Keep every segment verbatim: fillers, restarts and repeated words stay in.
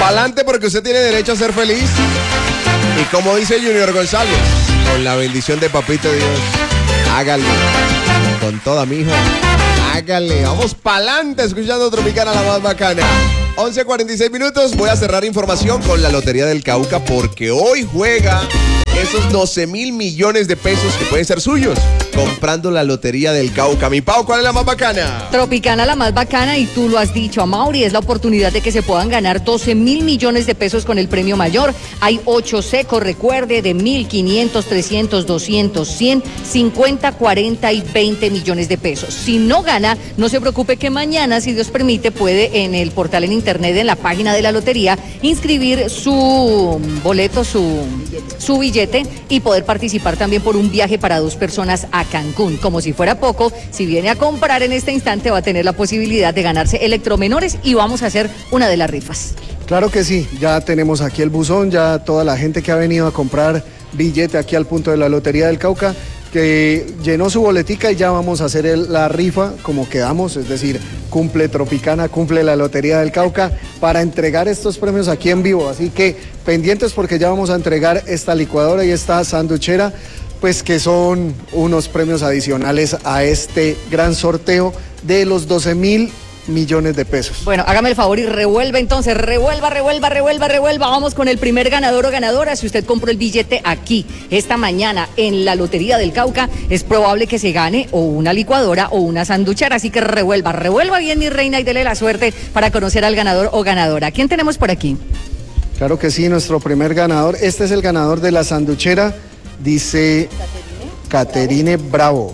Pa'lante porque usted tiene derecho a ser feliz. Y como dice Junior González, con la bendición de Papito Dios, hágale. Con toda, mijo. Hágale. Vamos pa'lante escuchando Tropicana, la más bacana. once cuarenta y seis minutos. Voy a cerrar información con la Lotería del Cauca porque hoy juega esos doce mil millones de pesos que pueden ser suyos comprando la Lotería del Cauca. Mi Pau, ¿cuál es la más bacana? Tropicana, la más bacana, y tú lo has dicho, Amaury, es la oportunidad de que se puedan ganar doce mil millones de pesos con el premio mayor. Hay ocho secos, recuerde, de mil, quinientos, trescientos, doscientos, cien, cincuenta, cuarenta y veinte millones de pesos. Si no gana, no se preocupe que mañana, si Dios permite, puede en el portal en internet, en la página de la lotería, inscribir su boleto, su, su billete y poder participar también por un viaje para dos personas a Cancún. Como si fuera poco, si viene a comprar en este instante va a tener la posibilidad de ganarse electromenores y vamos a hacer una de las rifas. Claro que sí, ya tenemos aquí el buzón, ya toda la gente que ha venido a comprar billete aquí al punto de la Lotería del Cauca, que llenó su boletica y ya vamos a hacer el, la rifa como quedamos, es decir, cumple Tropicana, cumple la Lotería del Cauca para entregar estos premios aquí en vivo, así que pendientes porque ya vamos a entregar esta licuadora y esta sanduchera, pues que son unos premios adicionales a este gran sorteo de los doce mil millones de pesos. Bueno, hágame el favor y revuelva entonces, revuelva, revuelva, revuelva, revuelva. Vamos con el primer ganador o ganadora. Si usted compró el billete aquí esta mañana en la Lotería del Cauca, es probable que se gane o una licuadora o una sanduchera. Así que revuelva, revuelva bien, mi reina, y dele la suerte para conocer al ganador o ganadora. ¿Quién tenemos por aquí? Claro que sí, nuestro primer ganador. Este es el ganador de la sanduchera. Dice Caterine Bravo.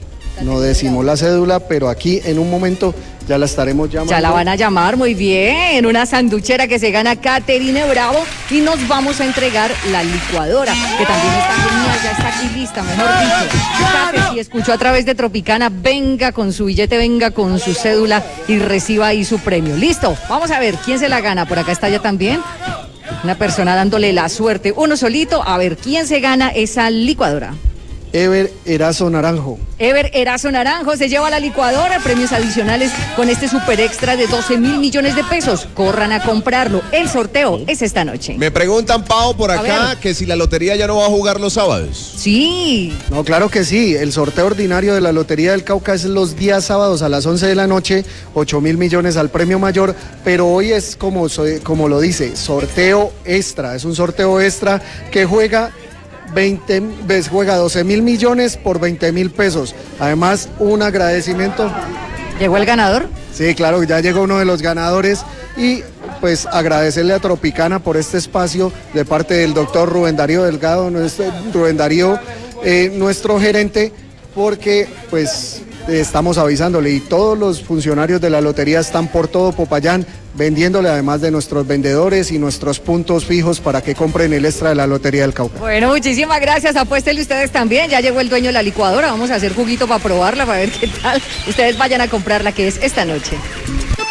No decimos la cédula, pero aquí en un momento ya la estaremos llamando. Ya la van a llamar, muy bien. Una sanduchera que se gana Caterine Bravo y nos vamos a entregar la licuadora, que también está genial, ya está aquí lista, mejor dicho. Cate, si escuchó a través de Tropicana, venga con su billete, venga con su cédula y reciba ahí su premio. Listo, vamos a ver quién se la gana. Por acá está ya también una persona dándole la suerte, uno solito, a ver quién se gana esa licuadora. Ever Erazo Naranjo. Ever Erazo Naranjo se lleva la licuadora, premios adicionales con este super extra de doce mil millones de pesos. Corran a comprarlo. El sorteo es esta noche. Me preguntan, Pau, por acá, que si la lotería ya no va a jugar los sábados. Sí. No, claro que sí. El sorteo ordinario de la Lotería del Cauca es los días sábados a las once de la noche, ocho mil millones al premio mayor, pero hoy es como, como lo dice, sorteo extra. Es un sorteo extra que juega veinte, ves, juega doce mil millones por veinte mil pesos. Además, un agradecimiento. ¿Llegó el ganador? Sí, claro, ya llegó uno de los ganadores y pues agradecerle a Tropicana por este espacio de parte del doctor Rubén Darío Delgado, nuestro, Rubén Darío, eh, nuestro gerente, porque pues estamos avisándole y todos los funcionarios de la lotería están por todo Popayán vendiéndole, además de nuestros vendedores y nuestros puntos fijos para que compren el extra de la Lotería del Cauca. Bueno, muchísimas gracias, apuéstenle ustedes también, ya llegó el dueño de la licuadora, vamos a hacer juguito para probarla, para ver qué tal, ustedes vayan a comprarla que es esta noche.